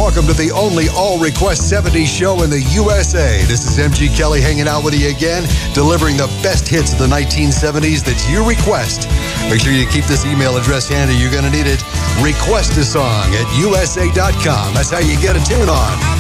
welcome to the only all-request 70s show in the USA. This is MG Kelly hanging out with you again, delivering the best hits of the 1970s that you request. Make sure you keep this email address handy. You're going to need it. Request a song at USA.com. That's how you get a tune on.